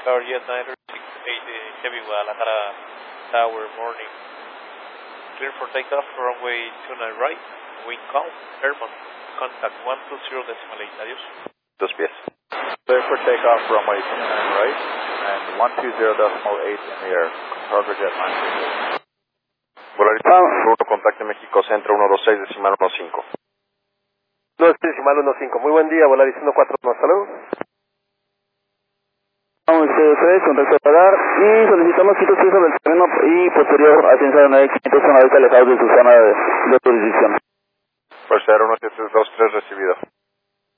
Carjet 968 Heavy Guadalajara Tower, morning. Clear for takeoff, runway 29 right, wind calm, Herman, contact 120.8, adiós. 2 pies. Clear for takeoff, runway 29 right, and 120.8 in the air, Carjet 968. Volaris 1, contacte México Centro 126.15. 2.15. Muy buen día, Volaris 141, hasta luego. Vamos, contacto radar y solicitamos quito sobre el terreno y posterior ascenso de 9500 zona de alejados de su zona de jurisdicción. Por 01723 recibido.